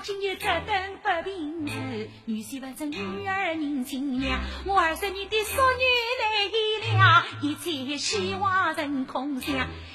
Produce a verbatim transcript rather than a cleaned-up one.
今日这等不平事，女婿不准女儿认亲娘，我二十年的淑女来了，一切希望成空想。